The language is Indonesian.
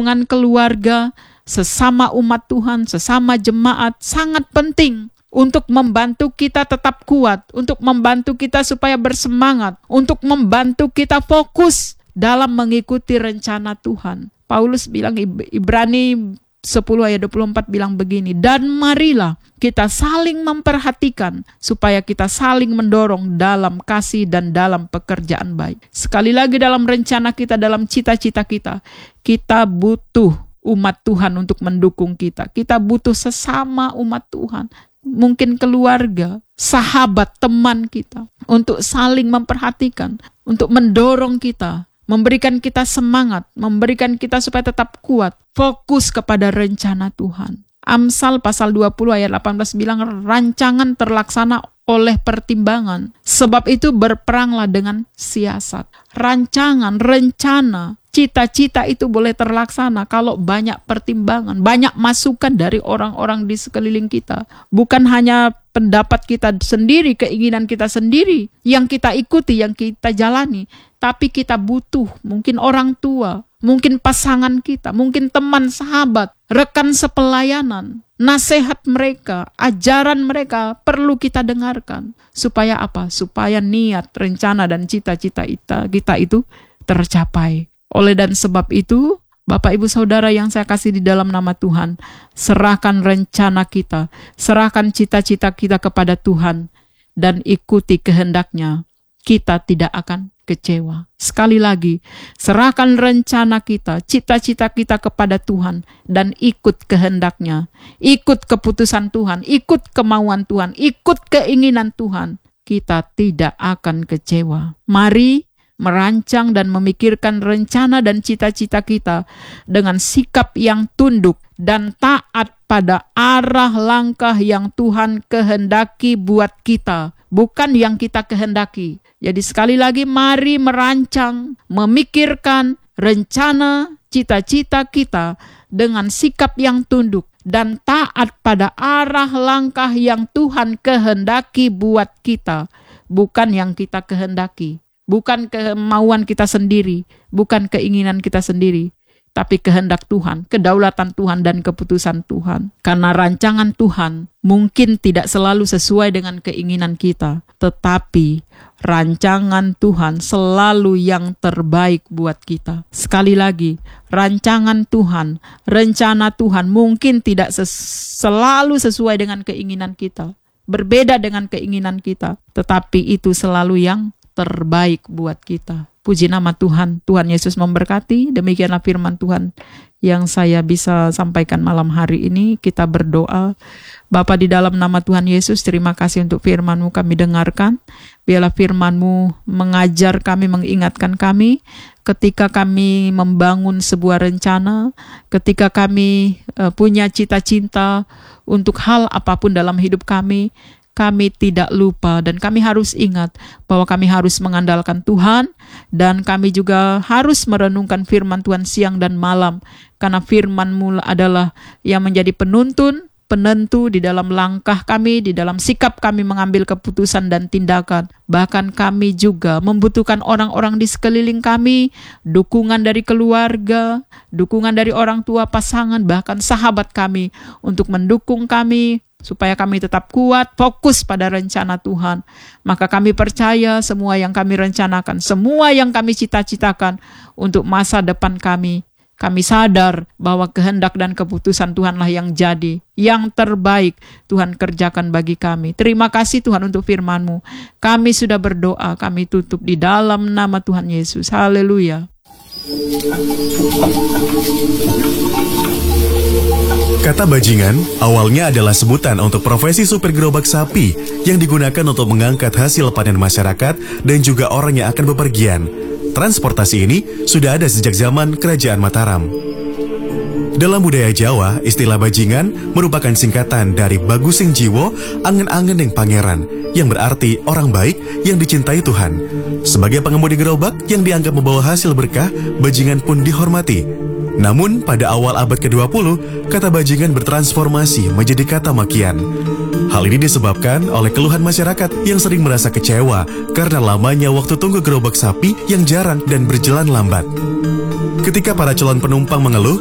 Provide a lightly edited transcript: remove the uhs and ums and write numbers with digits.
hubungan keluarga, sesama umat Tuhan, sesama jemaat sangat penting untuk membantu kita tetap kuat, untuk membantu kita supaya bersemangat, untuk membantu kita fokus dalam mengikuti rencana Tuhan. Paulus bilang, Ibrani 10 ayat 24 bilang begini, dan marilah kita saling memperhatikan supaya kita saling mendorong dalam kasih dan dalam pekerjaan baik. Sekali lagi, dalam rencana kita, dalam cita-cita kita, kita butuh umat Tuhan untuk mendukung kita. Kita butuh sesama umat Tuhan, mungkin keluarga, sahabat, teman kita, untuk saling memperhatikan, untuk mendorong kita, memberikan kita semangat, memberikan kita supaya tetap kuat, fokus kepada rencana Tuhan. Amsal pasal 20 ayat 18 bilang, rancangan terlaksana oleh pertimbangan, sebab itu berperanglah dengan siasat. Rancangan, rencana, cita-cita itu boleh terlaksana kalau banyak pertimbangan, banyak masukan dari orang-orang di sekeliling kita. Bukan hanya pendapat kita sendiri, keinginan kita sendiri yang kita ikuti, yang kita jalani, tapi kita butuh mungkin orang tua, mungkin pasangan kita, mungkin teman, sahabat, rekan sepelayanan, nasihat mereka, ajaran mereka perlu kita dengarkan. Supaya apa? Supaya niat, rencana, dan cita-cita kita itu tercapai. Oleh dan sebab itu, Bapak Ibu Saudara yang saya kasih di dalam nama Tuhan, serahkan rencana kita, serahkan cita-cita kita kepada Tuhan, dan ikuti kehendak-Nya. Kita tidak akan kecewa. Sekali lagi, serahkan rencana kita, cita-cita kita kepada Tuhan, dan ikut kehendak-Nya. Ikut keputusan Tuhan, ikut kemauan Tuhan, ikut keinginan Tuhan. Kita tidak akan kecewa. Mari merancang dan memikirkan rencana dan cita-cita kita dengan sikap yang tunduk dan taat pada arah langkah yang Tuhan kehendaki buat kita, bukan yang kita kehendaki. Jadi sekali lagi, mari merancang, memikirkan rencana, cita-cita kita dengan sikap yang tunduk dan taat pada arah langkah yang Tuhan kehendaki buat kita, bukan yang kita kehendaki. Bukan kemauan kita sendiri, bukan keinginan kita sendiri, tapi kehendak Tuhan, kedaulatan Tuhan, dan keputusan Tuhan. Karena rancangan Tuhan mungkin tidak selalu sesuai dengan keinginan kita, tetapi rancangan Tuhan selalu yang terbaik buat kita. Sekali lagi, rancangan Tuhan, rencana Tuhan mungkin tidak selalu sesuai dengan keinginan kita, berbeda dengan keinginan kita, tetapi itu selalu yang terbaik buat kita. Puji nama Tuhan. Tuhan Yesus memberkati. Demikianlah firman Tuhan yang saya bisa sampaikan malam hari ini. Kita berdoa. Bapa, di dalam nama Tuhan Yesus, terima kasih untuk firman-Mu kami dengarkan. Biarlah firman-Mu mengajar kami, mengingatkan kami ketika kami membangun sebuah rencana, ketika kami punya cita-cita untuk hal apapun dalam hidup kami tidak lupa dan kami harus ingat bahwa kami harus mengandalkan Tuhan, dan kami juga harus merenungkan firman Tuhan siang dan malam, karena firman-Mu adalah yang menjadi penuntun, penentu di dalam langkah kami, di dalam sikap kami mengambil keputusan dan tindakan. Bahkan kami juga membutuhkan orang-orang di sekeliling kami, dukungan dari keluarga, dukungan dari orang tua, pasangan, bahkan sahabat kami untuk mendukung kami, supaya kami tetap kuat, fokus pada rencana Tuhan. Maka kami percaya semua yang kami rencanakan, semua yang kami cita-citakan untuk masa depan kami sadar bahwa kehendak dan keputusan Tuhanlah yang jadi, yang terbaik Tuhan kerjakan bagi kami. Terima kasih Tuhan untuk firman-Mu. Kami sudah berdoa, kami tutup di dalam nama Tuhan Yesus. Haleluya. Kata bajingan awalnya adalah sebutan untuk profesi supir gerobak sapi yang digunakan untuk mengangkat hasil panen masyarakat dan juga orang yang akan bepergian. Transportasi ini sudah ada sejak zaman Kerajaan Mataram. Dalam budaya Jawa, istilah bajingan merupakan singkatan dari Bagusing Jiwo, angen-angen yang pangeran, yang berarti orang baik yang dicintai Tuhan. Sebagai pengemudi gerobak yang dianggap membawa hasil berkah, bajingan pun dihormati. Namun pada awal abad ke-20, kata bajingan bertransformasi menjadi kata makian. Hal ini disebabkan oleh keluhan masyarakat yang sering merasa kecewa karena lamanya waktu tunggu gerobak sapi yang jarang dan berjalan lambat. Ketika para calon penumpang mengeluh